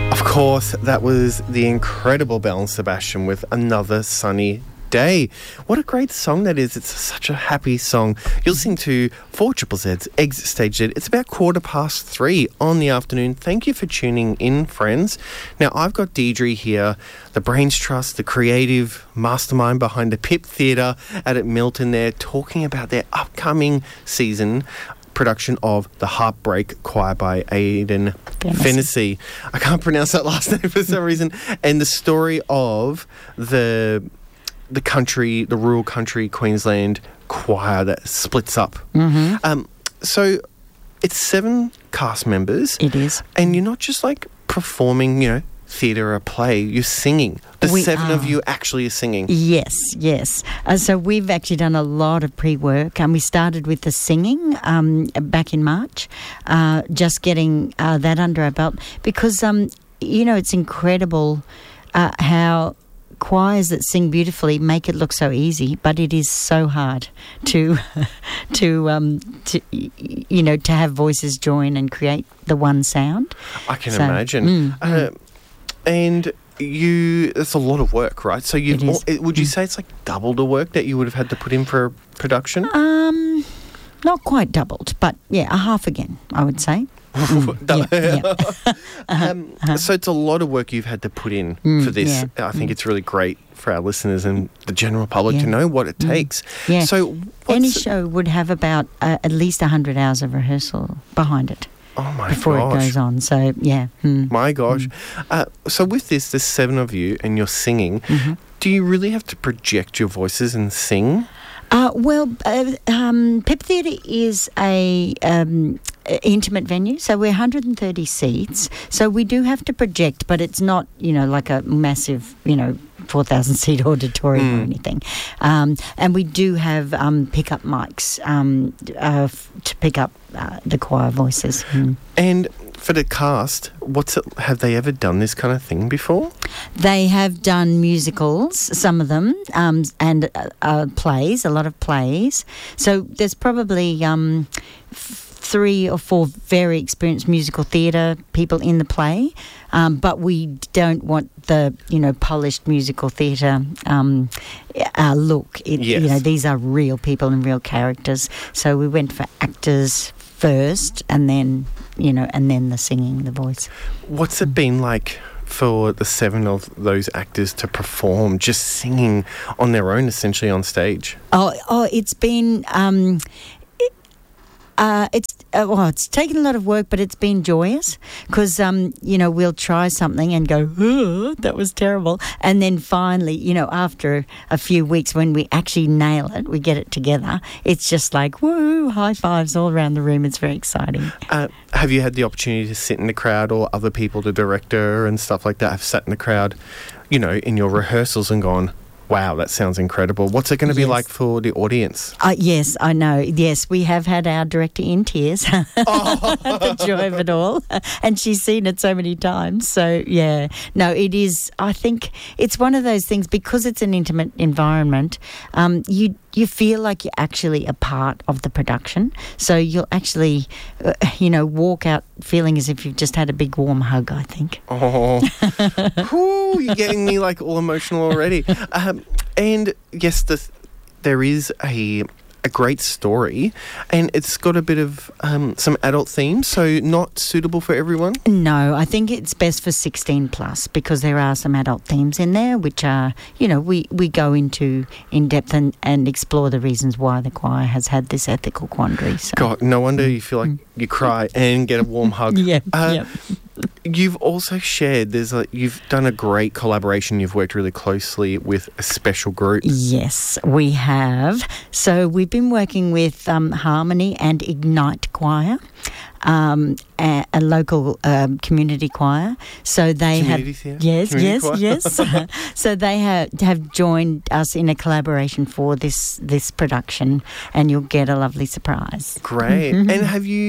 Of course, that was the incredible Belle and Sebastian with Another Sunny Day. What a great song that is. It's such a happy song. You're listening to 4ZZ's Exit Stage Z. It's about 3:15 on the afternoon. Thank you for tuning in, friends. Now, I've got Deidre here, the Brains Trust, the creative mastermind behind the Pip Theatre out at Milton there, talking about their upcoming season production of The Heartbreak Choir by Aidan Fennessy. I can't pronounce that last name for some reason. And the story of the rural country Queensland choir that splits up. Mm-hmm. So it's 7 cast members. It is. And you're not just like performing, theatre or play, you're singing. The 7 of you actually are singing. Yes. So we've actually done a lot of pre-work, and we started with the singing back in March, just getting that under our belt, because, it's incredible how choirs that sing beautifully make it look so easy, but it is so hard to have voices join and create the one sound. I can imagine. And it's a lot of work, right? So would you say it's like double the work that you would have had to put in for a production? Not quite doubled, but a half again, I would say. So it's a lot of work you've had to put in for this. I think it's really great for our listeners and the general public to know what it takes. Yeah. So any show would have about at least 100 hours of rehearsal behind it. Oh my before gosh. it goes on. So my gosh. So with this, there's 7 of you and you're singing. Do you really have to project your voices and sing? Pip Theatre is a intimate venue, so we're 130 seats. So we do have to project, but it's not, like a massive, 4,000 seat auditorium or anything. And we do have pickup mics to pick up the choir voices. And for the cast, have they ever done this kind of thing before? They have done musicals, some of them, and plays, a lot of plays. So there's probably 3 or 4 very experienced musical theatre people in the play, but we don't want the polished musical theatre look. These are real people and real characters. So we went for actors first, and then the singing, the voice. What's it been like for the 7 of those actors to perform, just singing on their own, essentially on stage? It's been it's taken a lot of work, but it's been joyous because, we'll try something and go, oh, that was terrible. And then finally, after a few weeks when we actually nail it, we get it together, it's just like, woo, high fives all around the room. It's very exciting. Have you had the opportunity to sit in the crowd, or other people, the director and stuff like that, have sat in the crowd, in your rehearsals and gone, wow, that sounds incredible. What's it going to be like for the audience? Yes, I know. Yes, we have had our director in tears. The joy of it all. And she's seen it so many times. So, no, it is, I think it's one of those things, because it's an intimate environment, you feel like you're actually a part of the production. So you'll actually, walk out feeling as if you've just had a big warm hug, I think. Oh, you're getting me like all emotional already. And yes, there is a great story, and it's got a bit of some adult themes, so not suitable for everyone? No, I think it's best for 16 plus, because there are some adult themes in there which are, we go into in depth and explore the reasons why the choir has had this ethical quandary. So. God, no wonder you feel like you cry and get a warm hug. Yep. You've also shared, you've done a great collaboration. You've worked really closely with a special group. Yes, we have. So we've been working with Harmony and Ignite Choir, a local community choir. So they community theatre? Yes. So they have joined us in a collaboration for this production, and you'll get a lovely surprise. Great. And have you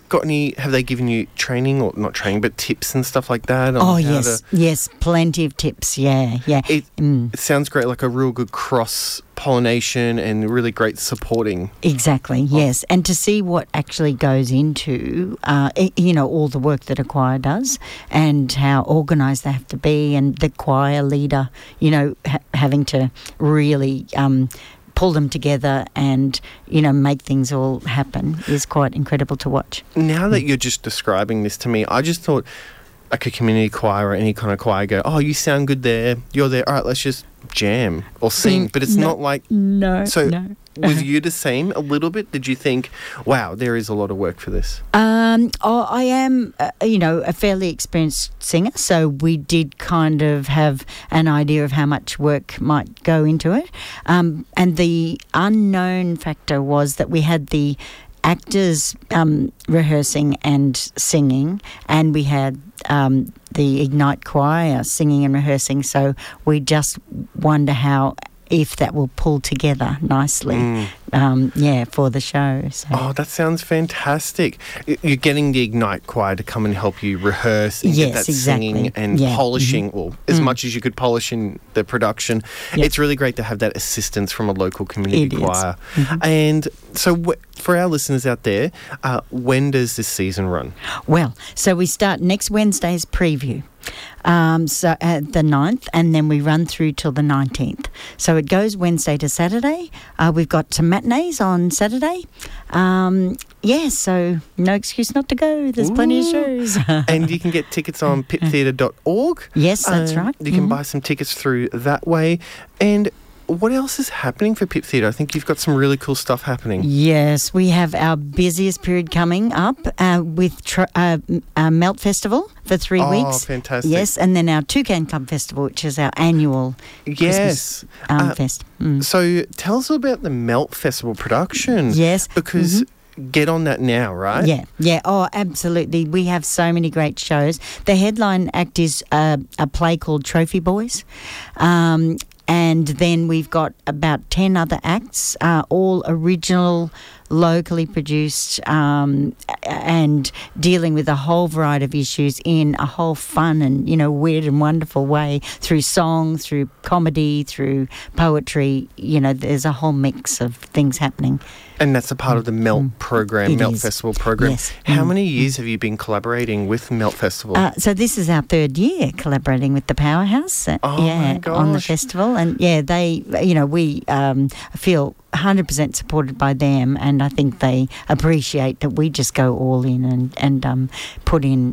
got any? Have they given you training, or not training, but tips and stuff like that? On Oh, how yes, plenty of tips. Yeah. It sounds great, like a real good cross pollination and really great supporting. Exactly, yes. And to see what actually goes into, all the work that a choir does and how organised they have to be, and the choir leader, having to really pull them together and, make things all happen is quite incredible to watch. Now that you're just describing this to me, I just thought like a community choir or any kind of choir go, oh, you sound good there, you're there, all right, let's just jam or sing. But it's not like... No, So no. was you the same a little bit? Did you think, wow, there is a lot of work for this? I am, a fairly experienced singer, so we did kind of have an idea of how much work might go into it. And the unknown factor was that we had the actors rehearsing and singing, and we had the Ignite Choir singing and rehearsing, so we just wonder if that will pull together nicely, for the show. So. Oh, that sounds fantastic. You're getting the Ignite Choir to come and help you rehearse and get that singing and polishing, as much as you could polish in the production. Yep. It's really great to have that assistance from a local community choir. And so for our listeners out there, when does this season run? Well, so we start next Wednesday's preview. So at the 9th, and then we run through till the 19th. So it goes Wednesday to Saturday. We've got some matinees on Saturday. So no excuse not to go. There's plenty of shows. And you can get tickets on piptheatre.org. Yes, that's right. You can buy some tickets through that way. And what else is happening for Pip Theatre? I think you've got some really cool stuff happening. Yes, we have our busiest period coming up with Melt Festival for 3 weeks. Oh, fantastic. Yes, and then our Toucan Club Festival, which is our annual Christmas fest. So tell us about the Melt Festival production. Yes. Because... Get on that now, right? Yeah. Oh, absolutely. We have so many great shows. The headline act is a play called Trophy Boys. And then we've got about 10 other acts, all original, locally produced, and dealing with a whole variety of issues in a whole fun and, weird and wonderful way, through song, through comedy, through poetry. There's a whole mix of things happening. And that's a part of the Melt program, Melt Festival program. Yes. How many years have you been collaborating with Melt Festival? So this is our 3rd year collaborating with the Powerhouse. My gosh. On the festival. And they, we feel 100% supported by them, and I think they appreciate that we just go all in and put in,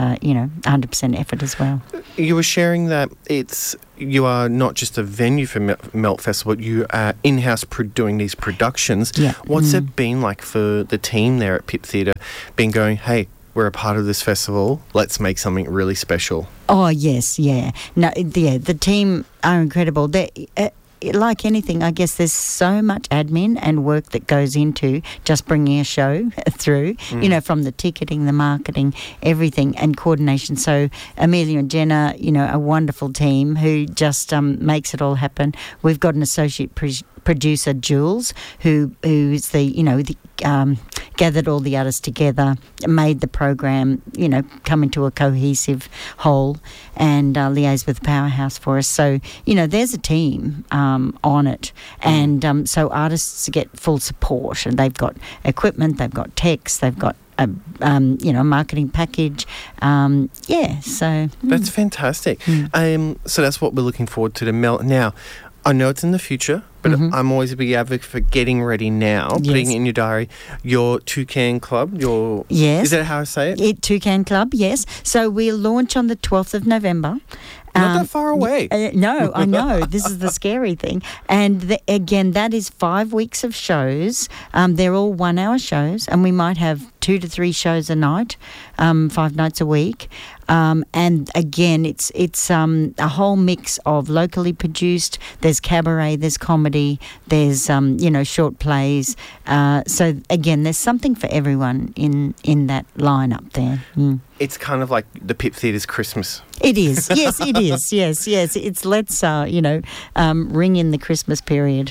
100% effort as well. You were sharing that you are not just a venue for Melt Festival, you are in-house doing these productions. Yeah. What's it been like for the team there at Pip Theatre, been going, hey, we're a part of this festival, let's make something really special? Oh, yes, yeah. No, the team are incredible. They like anything, I guess there's so much admin and work that goes into just bringing a show through, from the ticketing, the marketing, everything, and coordination. So Amelia and Jenna, a wonderful team who just makes it all happen. We've got an associate producer, Jules, who is gathered all the artists together, made the program, come into a cohesive whole, and liaise with the Powerhouse for us. So, there's a team on it, and so artists get full support, and they've got equipment, they've got text, they've got a marketing package. So that's fantastic. So that's what we're looking forward to Melt. Now, I know it's in the future, but I'm always a big advocate for getting ready now, putting it in your diary. Your Toucan Club, is that how I say it? Toucan Club, yes. So we'll launch on the 12th of November. Not that far away. No, I know. This is the scary thing. And again, that is 5 weeks of shows. They're all 1-hour shows, and we might have 2 to 3 shows a night, 5 nights a week. And again, it's a whole mix of locally produced. There's cabaret, there's comedy, there's short plays. So again, there's something for everyone in that lineup there. It's kind of like the Pip Theatre's Christmas. It is. Yes, it is. Yes. It's let's ring in the Christmas period.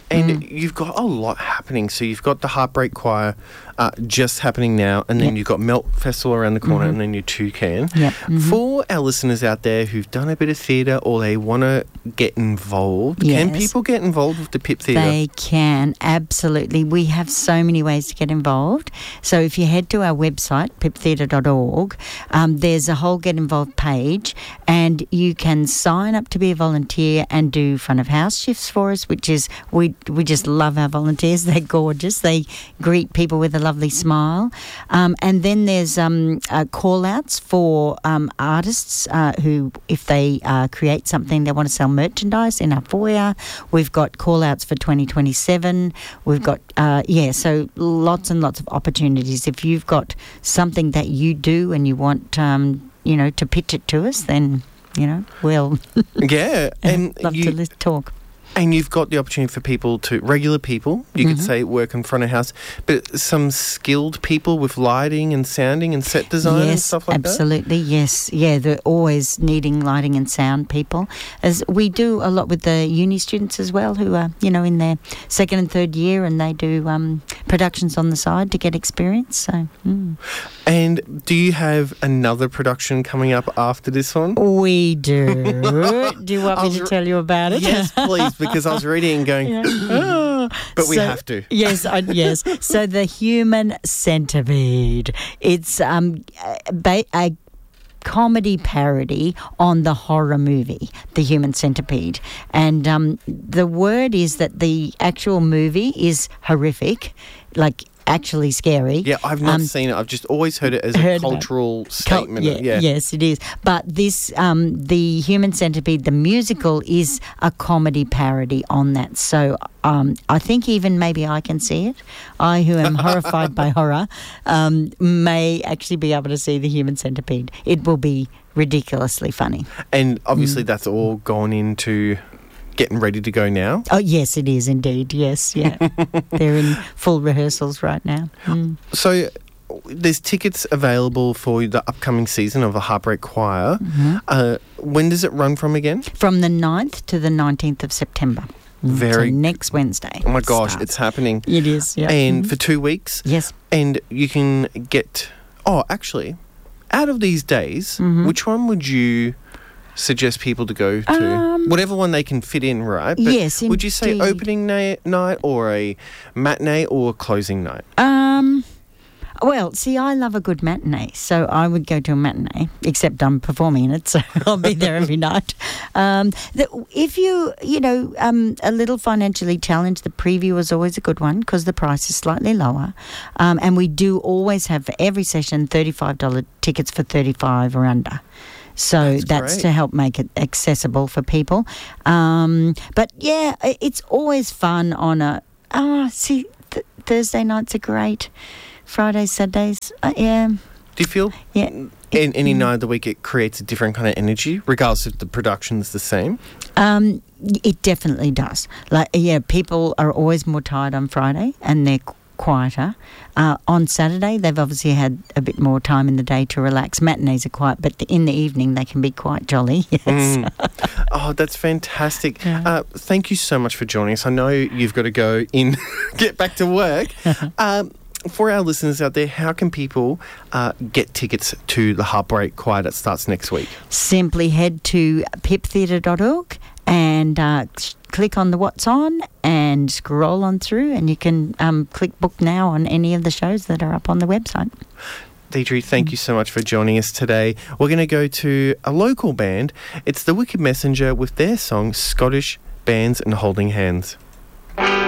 And you've got a lot happening. So you've got the Heartbreak Choir just happening now, and then you've got Melt Festival around the corner, and then your Toucan. Yep. For our listeners out there who've done a bit of theatre or they want to get involved, can people get involved with the Pip Theatre? They can, absolutely. We have so many ways to get involved. So if you head to our website, piptheatre.org, there's a whole Get Involved page, and you can sign up to be a volunteer and do front of house shifts for us, which is, we just love our volunteers. They're gorgeous. They greet people with a lovely smile. And then there's call-outs for artists who, if they create something, they want to sell merchandise in our foyer. We've got call-outs for 2027. We've got, so lots and lots of opportunities. If you've got something that you do and you want, to pitch it to us, then, we'll and love to talk. And you've got the opportunity for regular people, you could say, work in front of house, but some skilled people with lighting and sounding and set design and stuff like absolutely, that? Yes. Yeah, they're always needing lighting and sound people. As we do a lot with the uni students as well, who are, in their second and third year, and they do productions on the side to get experience. So, And do you have another production coming up after this one? We do. Do you want me to tell you about it? Yes, please. Because I was reading and going, but we have to. Yes, yes. So the Human Centipede. It's a comedy parody on the horror movie, The Human Centipede. And the word is that the actual movie is horrific, actually scary. Yeah, I've not seen it. I've just always heard it as a cultural statement. Yes, it is. But this, The Human Centipede, the musical, is a comedy parody on that. So I think even maybe I can see it. I, who am horrified by horror, may actually be able to see The Human Centipede. It will be ridiculously funny. And obviously that's all gone into getting ready to go now? Oh, yes, it is indeed. Yes, yeah. They're in full rehearsals right now. So there's tickets available for the upcoming season of the Heartbreak Choir. When does it run from again? From the 9th to the 19th of September. So next Wednesday. Oh my gosh, it's happening. It is, yeah. And for 2 weeks? Yes. And you can get... Oh, actually, out of these days, which one would you suggest people to go to? Whatever one they can fit in, right? But yes, would you say opening night or a matinee or a closing night? Well, see, I love a good matinee, so I would go to a matinee, except I'm performing in it, so I'll be there every night. If a little financially challenged, the preview is always a good one because the price is slightly lower. And we do always have, for every session, $35 tickets for $35 or under. So that's to help make it accessible for people. But, yeah, it's always fun on Thursday nights are great. Fridays, Saturdays, yeah. Do you feel in any night of the week it creates a different kind of energy, regardless if the production's the same? It definitely does. People are always more tired on Friday and they're quieter. On Saturday, they've obviously had a bit more time in the day to relax. Matinees are quiet, but in the evening they can be quite jolly. Yes. Oh, that's fantastic. Yeah. Thank you so much for joining us. I know you've got to go get back to work. For our listeners out there, how can people get tickets to the Heartbreak Choir that starts next week? Simply head to piptheatre.org and click on the What's On and scroll on through, and you can click book now on any of the shows that are up on the website. Deidre, thank you so much for joining us today. We're going to go to a local band. It's The Wicked Messenger with their song Scottish Bands and Holding Hands.